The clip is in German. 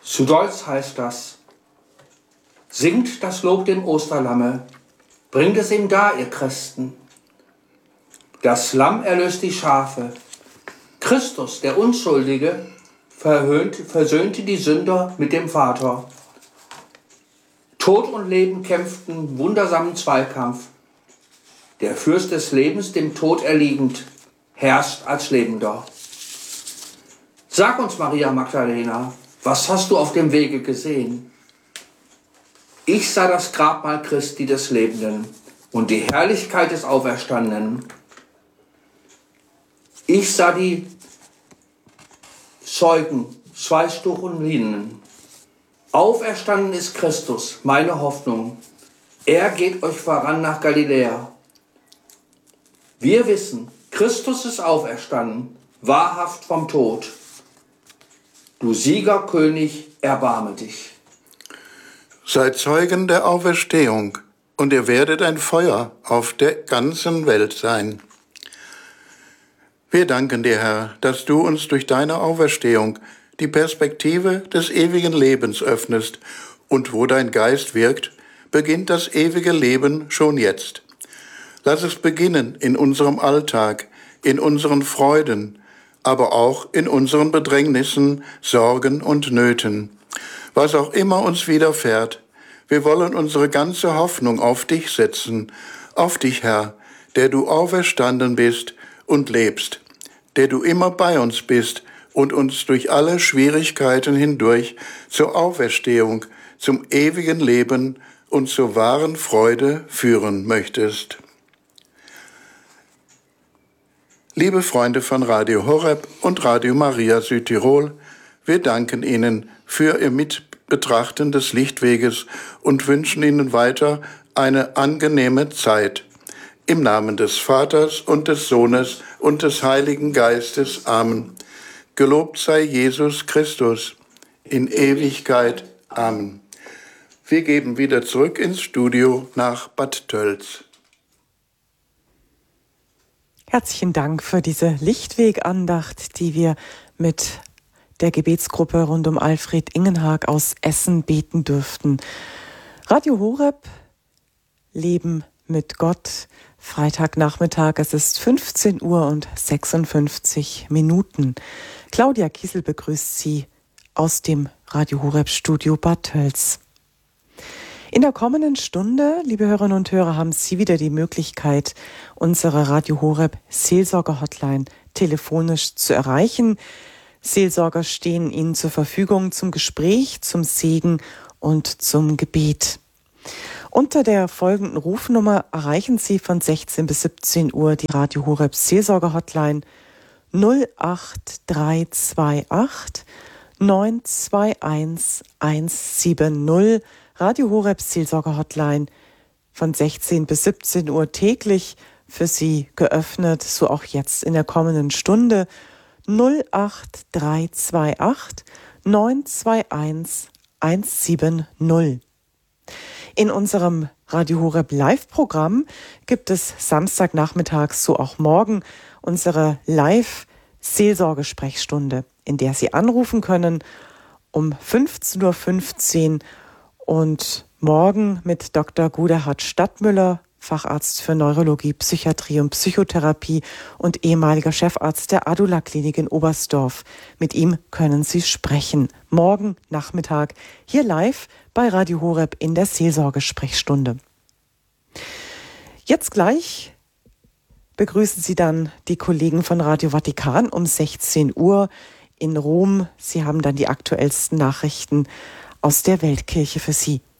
Zu Deutsch heißt das: Singt das Lob dem Osterlamme, bringt es ihm dar, ihr Christen. Das Lamm erlöst die Schafe. Christus, der Unschuldige, versöhnte die Sünder mit dem Vater. Tod und Leben kämpften wundersamen Zweikampf. Der Fürst des Lebens, dem Tod erliegend, herrscht als Lebender. Sag uns, Maria Magdalena, was hast du auf dem Wege gesehen? Ich sah das Grabmal Christi des Lebenden und die Herrlichkeit des Auferstandenen. Ich sah die Zeugen, Schweißtuch und Linnen. Auferstanden ist Christus, meine Hoffnung. Er geht euch voran nach Galiläa. Wir wissen, Christus ist auferstanden, wahrhaft vom Tod. Du Siegerkönig, erbarme dich. Seid Zeugen der Auferstehung, und ihr werdet ein Feuer auf der ganzen Welt sein. Wir danken dir, Herr, dass du uns durch deine Auferstehung die Perspektive des ewigen Lebens öffnest, und wo dein Geist wirkt, beginnt das ewige Leben schon jetzt. Lass es beginnen in unserem Alltag, in unseren Freuden, aber auch in unseren Bedrängnissen, Sorgen und Nöten. Was auch immer uns widerfährt, wir wollen unsere ganze Hoffnung auf dich setzen, auf dich, Herr, der du auferstanden bist und lebst, der du immer bei uns bist und uns durch alle Schwierigkeiten hindurch zur Auferstehung, zum ewigen Leben und zur wahren Freude führen möchtest. Liebe Freunde von Radio Horeb und Radio Maria Südtirol, wir danken Ihnen für Ihr Mitbetrachten des Lichtweges und wünschen Ihnen weiter eine angenehme Zeit. Im Namen des Vaters und des Sohnes und des Heiligen Geistes. Amen. Gelobt sei Jesus Christus in Ewigkeit. Amen. Wir geben wieder zurück ins Studio nach Bad Tölz. Herzlichen Dank für diese Lichtwegandacht, die wir mit der Gebetsgruppe rund um Alfred Ingenhag aus Essen beten dürften. Radio Horeb, Leben mit Gott, Freitagnachmittag, es ist 15 Uhr und 56 Minuten. Claudia Kiesel begrüßt Sie aus dem Radio Horeb Studio Bad Tölz. In der kommenden Stunde, liebe Hörerinnen und Hörer, haben Sie wieder die Möglichkeit, unsere Radio Horeb Seelsorger-Hotline telefonisch zu erreichen. Seelsorger stehen Ihnen zur Verfügung zum Gespräch, zum Segen und zum Gebet. Unter der folgenden Rufnummer erreichen Sie von 16 bis 17 Uhr die Radio Horeb Seelsorger-Hotline 08328 921 170. Radio Horeb Seelsorger-Hotline von 16 bis 17 Uhr täglich für Sie geöffnet, so auch jetzt in der kommenden Stunde 08328 921 170. In unserem Radio Horeb Live-Programm gibt es Samstagnachmittags, so auch morgen, unsere Live-Seelsorgesprechstunde, in der Sie anrufen können um 15:15 Uhr und morgen mit Dr. Gudehard Stadtmüller, Facharzt für Neurologie, Psychiatrie und Psychotherapie und ehemaliger Chefarzt der Adula-Klinik in Oberstdorf. Mit ihm können Sie sprechen. Morgen Nachmittag hier live bei Radio Horeb in der Seelsorgesprechstunde. Jetzt gleich begrüßen Sie dann die Kollegen von Radio Vatikan um 16 Uhr in Rom. Sie haben dann die aktuellsten Nachrichten aus der Weltkirche für Sie.